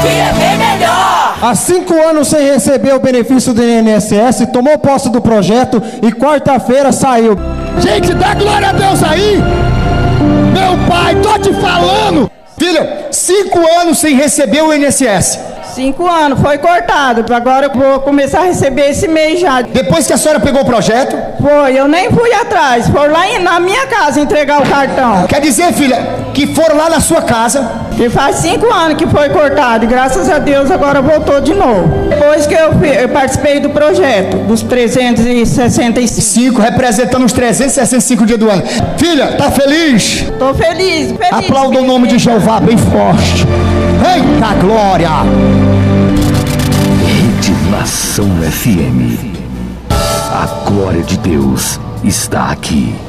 é bem melhor. Há 5 anos sem receber o benefício do INSS, tomou posse do projeto e quarta-feira saiu. Gente, dá glória a Deus aí. Meu pai, tô te falando. Filha, 5 anos sem receber o INSS. 5 anos, foi cortado. Agora eu vou começar a receber esse mês já. Depois que a senhora pegou o projeto? Foi, eu nem fui atrás. Foram lá na minha casa entregar o cartão. Quer dizer, filha, que foram lá na sua casa. E faz 5 anos que foi cortado. E graças a Deus agora voltou de novo. Depois que eu participei do projeto, dos 365. Representando os 365 dias do ano. Filha, tá feliz? Tô feliz. Aplauda o nome de Jeová bem forte. Eita glória! Rede Nação FM. A glória de Deus está aqui.